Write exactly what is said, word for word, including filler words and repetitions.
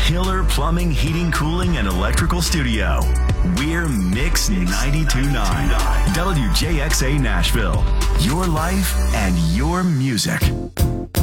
killer plumbing, heating, cooling, and electrical studio. We're Mix ninety-two point nine. W J X A Nashville. Your life and your music.